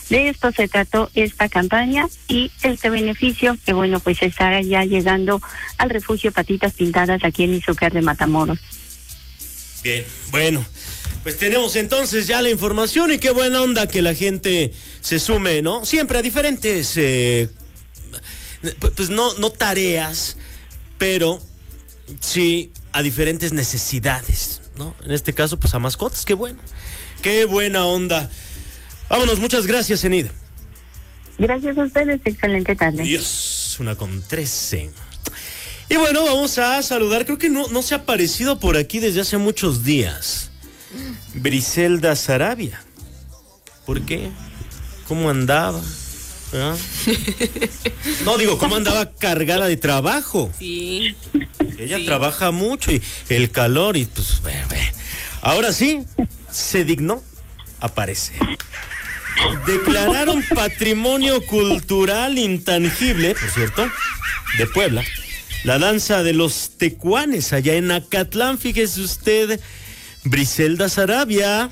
De esto se trató esta campaña y este beneficio que bueno, pues estará ya llegando al refugio Patitas Pintadas aquí en Izúcar de Matamoros. Bien, bueno, pues tenemos entonces ya la información y qué buena onda que la gente se sume, ¿no? Siempre a diferentes, pues no tareas, pero sí a diferentes necesidades, ¿no? En este caso, pues a mascotas, qué bueno, qué buena onda. Vámonos, muchas gracias, Enid. Gracias a ustedes, excelente tarde. Dios, 1:13. Y bueno, vamos a saludar, creo que no se ha aparecido por aquí desde hace muchos días. Briselda Sarabia. ¿Por qué? ¿Cómo andaba? ¿Ah? No, digo, ¿cómo andaba cargada de trabajo? Sí. Ella trabaja mucho y el calor y pues, bueno. Ahora sí, se dignó aparecer. Declararon patrimonio cultural intangible, por cierto, de Puebla, la danza de los tecuanes allá en Acatlán. Fíjese usted, Briselda Sarabia.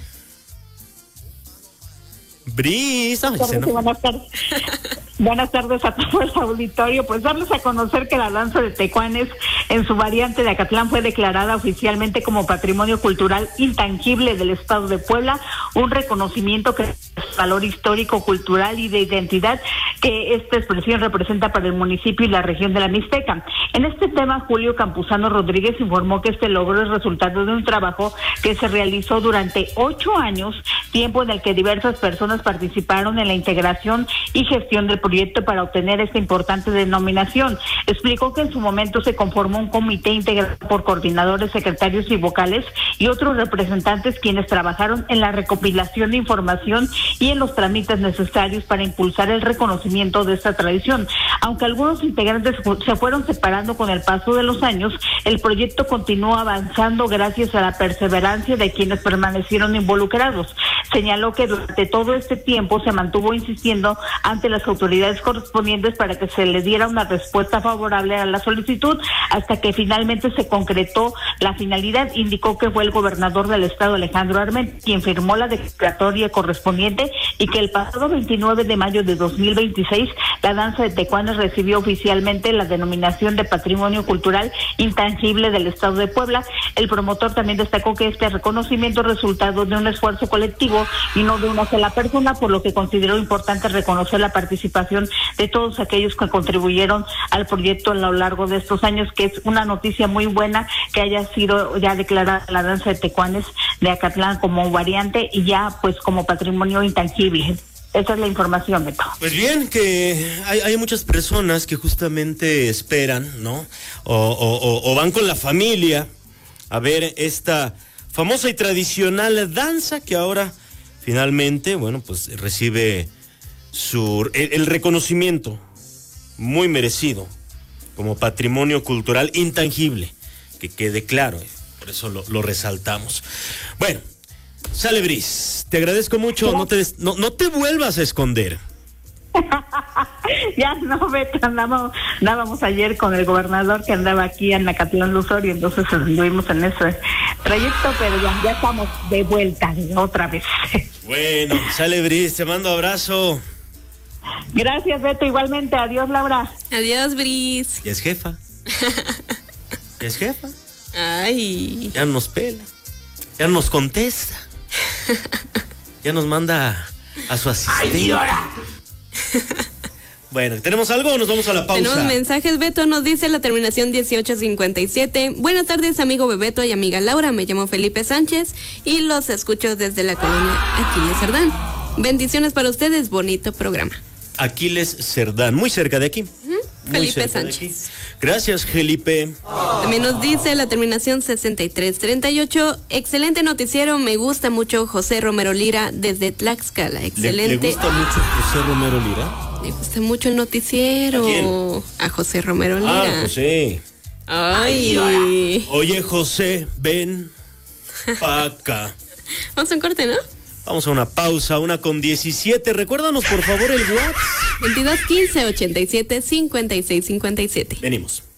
Buenas tardes. Buenas tardes a todo el auditorio. Pues darles a conocer que la danza de tecuanes en su variante de Acatlán fue declarada oficialmente como Patrimonio Cultural Intangible del Estado de Puebla, un reconocimiento que es valor histórico, cultural y de identidad que esta expresión representa para el municipio y la región de la Mixteca. En este tema, Julio Campuzano Rodríguez informó que este logro es resultado de un trabajo que se realizó durante 8 años, tiempo en el que diversas personas participaron en la integración y gestión del proyecto para obtener esta importante denominación. Explicó que en su momento se conformó un comité integrado por coordinadores, secretarios y vocales y otros representantes quienes trabajaron en la recopilación de información y en los trámites necesarios para impulsar el reconocimiento de esta tradición. Aunque algunos integrantes se fueron separando con el paso de los años, el proyecto continuó avanzando gracias a la perseverancia de quienes permanecieron involucrados. Señaló que durante todo este tiempo se mantuvo insistiendo ante las autoridades correspondientes para que se le diera una respuesta favorable a la solicitud hasta que finalmente se concretó la finalidad. Indicó que fue el gobernador del estado, Alejandro Arment, quien firmó la declaratoria correspondiente y que el pasado 29 de mayo de 2026 la danza de tecuanes recibió oficialmente la denominación de Patrimonio Cultural Intangible del Estado de Puebla. El promotor también destacó que este reconocimiento es resultado de un esfuerzo colectivo y no de una sola persona, por lo que consideró importante reconocer la participación de todos aquellos que contribuyeron al proyecto a lo largo de estos años, que es una noticia muy buena que haya sido ya declarada la danza de tecuanes de Acatlán como variante y ya pues como patrimonio intangible. Esa es la información, Beto. Pues bien, que hay muchas personas que justamente esperan, ¿no? O van con la familia a ver esta famosa y tradicional danza que ahora finalmente, bueno, pues recibe el reconocimiento muy merecido como patrimonio cultural intangible, que quede claro, por eso lo resaltamos. Bueno, sale, Bris, te agradezco mucho, no te vuelvas a esconder. Ya no, Beto, andábamos ayer con el gobernador que andaba aquí en Acatlán Lusorio, entonces estuvimos en ese trayecto, pero ya estamos de vuelta otra vez. Bueno, sale, Bris, te mando abrazo. Gracias, Beto, igualmente. Adiós, Laura. Adiós, Bris. Ya es jefa. Ya es jefa. Ay. Ya nos pela. Ya nos contesta. Ya nos manda a su asistente. ¡Ay, llora! Bueno, ¿tenemos algo o nos vamos a la pausa? Tenemos mensajes. Beto nos dice la terminación 1857. Buenas tardes, amigo Bebeto y amiga Laura. Me llamo Felipe Sánchez y los escucho desde la colonia Aquiles Cerdán. Bendiciones para ustedes, bonito programa. Aquiles Cerdán, muy cerca de aquí. Felipe Sánchez. Gracias, Felipe. También nos dice la terminación 6338. Excelente noticiero, me gusta mucho José Romero Lira desde Tlaxcala. Excelente. ¿Le gusta mucho José Romero Lira? Me gusta mucho el noticiero. ¿A quién? A José Romero Lira. Ah, José. Ay. Oye, José, ven pa' acá. Vamos a un corte, ¿no? Vamos a una pausa, 1:17. Recuérdanos, por favor, el WhatsApp. 2215-87-5657. Venimos.